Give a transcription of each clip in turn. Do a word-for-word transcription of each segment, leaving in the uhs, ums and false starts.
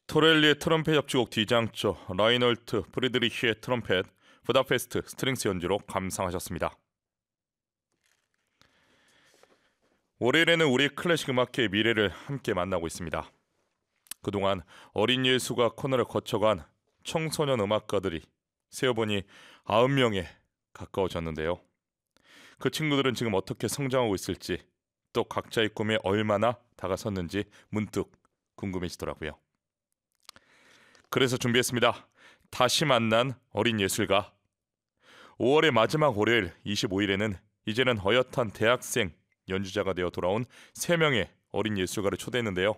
토렐리의 트럼펫 협주곡 디장조, 라이널트 프리드리히의 트럼펫, 부다페스트 스트링스 연주로 감상하셨습니다. 월요일에는 우리 클래식 음악계의 미래를 함께 만나고 있습니다. 그동안 어린 예수가 코너를 거쳐간 청소년 음악가들이 세어보니 아홉 명에 가까워졌는데요. 그 친구들은 지금 어떻게 성장하고 있을지, 또 각자의 꿈에 얼마나 다가섰는지 문득 궁금해지더라고요. 그래서 준비했습니다. 다시 만난 어린 예술가. 오월의 마지막 월요일 이십오 일에는 이제는 어엿한 대학생 연주자가 되어 돌아온 세 명의 어린 예술가를 초대했는데요.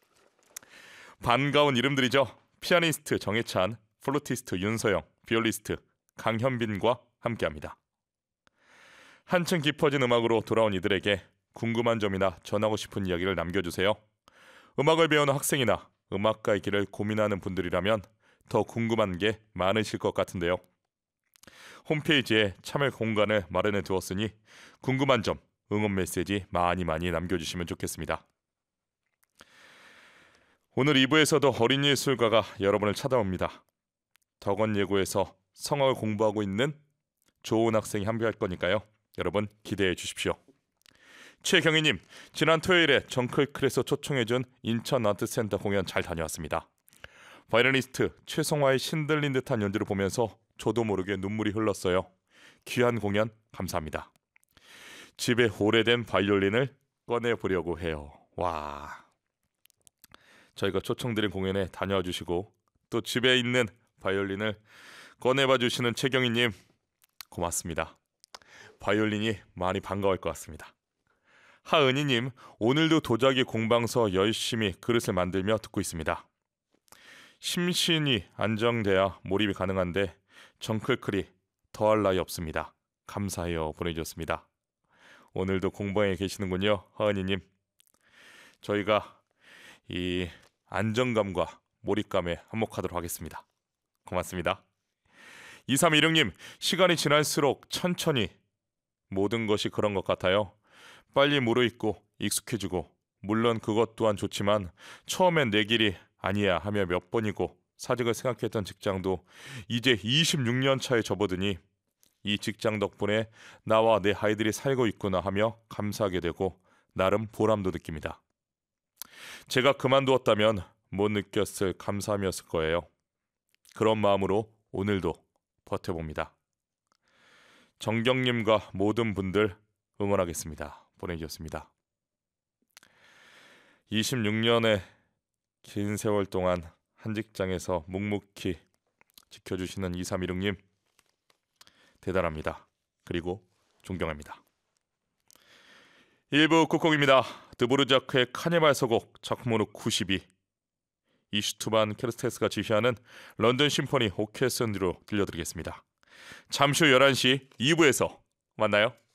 반가운 이름들이죠. 피아니스트 정해찬, 플루티스트 윤서영, 비올리스트 강현빈과 함께합니다. 한층 깊어진 음악으로 돌아온 이들에게 궁금한 점이나 전하고 싶은 이야기를 남겨주세요. 음악을 배우는 학생이나 음악가의 길을 고민하는 분들이라면 더 궁금한 게 많으실 것 같은데요. 홈페이지에 참여 공간을 마련해 두었으니 궁금한 점, 응원 메시지 많이 많이 남겨주시면 좋겠습니다. 오늘 이 부에서도 어린 예술가가 여러분을 찾아옵니다. 덕원예고에서 성악을 공부하고 있는 좋은 학생이 함께할 거니까요. 여러분 기대해 주십시오. 최경희님, 지난 토요일에 정클클에서 초청해준 인천 아트센터 공연 잘 다녀왔습니다. 바이올리니스트 최성화의 신들린 듯한 연주를 보면서 저도 모르게 눈물이 흘렀어요. 귀한 공연 감사합니다. 집에 오래된 바이올린을 꺼내보려고 해요. 와, 저희가 초청드린 공연에 다녀와 주시고 또 집에 있는 바이올린을 꺼내봐 주시는 최경희님 고맙습니다. 바이올린이 많이 반가울 것 같습니다. 하은희님, 오늘도 도자기 공방서 열심히 그릇을 만들며 듣고 있습니다. 심신이 안정돼야 몰입이 가능한데 정클클이 더할 나위 없습니다. 감사해요 보내주셨습니다. 오늘도 공방에 계시는군요. 하은희님, 저희가 이 안정감과 몰입감에 한몫하도록 하겠습니다. 고맙습니다. 이삼일육님, 시간이 지날수록 천천히 모든 것이 그런 것 같아요. 빨리 무르익고 익숙해지고, 물론 그것 또한 좋지만 처음엔 내 길이 아니야 하며 몇 번이고 사직을 생각했던 직장도 이제 이십육 년 차에 접어드니 이 직장 덕분에 나와 내 아이들이 살고 있구나 하며 감사하게 되고 나름 보람도 느낍니다. 제가 그만두었다면 못 느꼈을 감사함이었을 거예요. 그런 마음으로 오늘도 버텨봅니다. 정경님과 모든 분들 응원하겠습니다. 보내주셨습니다. 이십육 년의 긴 세월 동안 한 직장에서 묵묵히 지켜주시는 이삼일육님 대단합니다. 그리고 존경합니다. 일 부 끝곡입니다. 드보르자크의 카니발 서곡 작품으로 구십이, 이슈투반 케르스테스가 지휘하는 런던 심포니 오케스트라로 들려드리겠습니다. 잠시 후 열한 시 이 부에서 만나요.